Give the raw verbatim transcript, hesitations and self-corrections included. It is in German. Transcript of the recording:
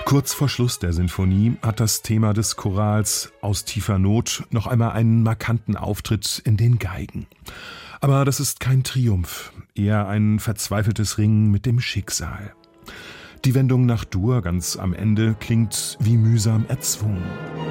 Kurz vor Schluss der Sinfonie hat das Thema des Chorals aus tiefer Not noch einmal einen markanten Auftritt in den Geigen. Aber das ist kein Triumph, eher ein verzweifeltes Ringen mit dem Schicksal. Die Wendung nach Dur ganz am Ende klingt wie mühsam erzwungen.